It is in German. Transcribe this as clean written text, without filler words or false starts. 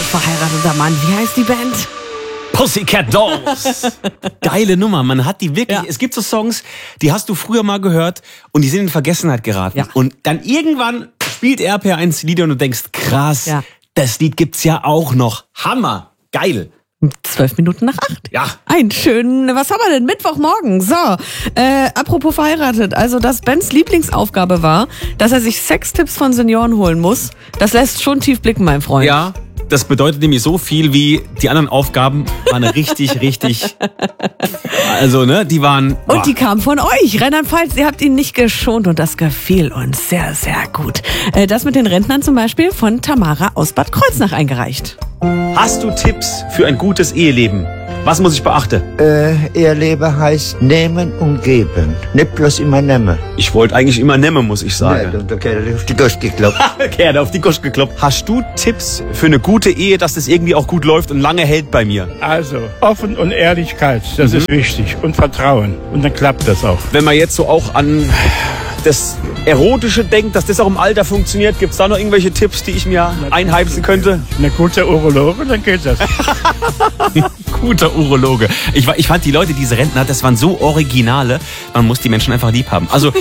verheirateter Mann. Wie heißt die Band? Pussycat Dolls. Geile Nummer. Man hat die wirklich. Ja. Es gibt so Songs, die hast du früher mal gehört und die sind in Vergessenheit geraten. Ja. Und dann irgendwann spielt RPR1 Lieder und du denkst, krass, das Lied gibt's ja auch noch. Hammer. Geil. 12 Minuten nach 8. Ja. Ein schönen, was haben wir denn? Mittwochmorgen. So, apropos verheiratet. Also, dass Bens Lieblingsaufgabe war, dass er sich Sextipps von Senioren holen muss, das lässt schon tief blicken, mein Freund. Ja. Das bedeutet nämlich so viel wie die anderen Aufgaben waren richtig, also ne, die waren... Boah. Und die kamen von euch, Rheinland-Pfalz, ihr habt ihn nicht geschont und das gefiel uns sehr, sehr gut. Das mit den Rentnern zum Beispiel von Tamara aus Bad Kreuznach eingereicht. Hast du Tipps für ein gutes Eheleben? Was muss ich beachten? Eheleben heißt nehmen und geben. Nicht bloß immer nehmen. Ich wollte eigentlich immer nehmen, muss ich sagen. Ja, da hat er auf die Gosch geklopft. Kerl, auf die Gosch geklopft. Hast du Tipps für eine gute Ehe, dass das irgendwie auch gut läuft und lange hält bei mir? Also, offen und Ehrlichkeit, das ist wichtig. Und Vertrauen. Und dann klappt das auch. Wenn man jetzt so auch an das Erotische denkt, dass das auch im Alter funktioniert, gibt es da noch irgendwelche Tipps, die ich mir einheimsen könnte? Eine gute Urologe, dann geht das. Guter Urologe. Ich fand die Leute, diese Rentner, das waren so Originale, man muss die Menschen einfach lieb haben. Also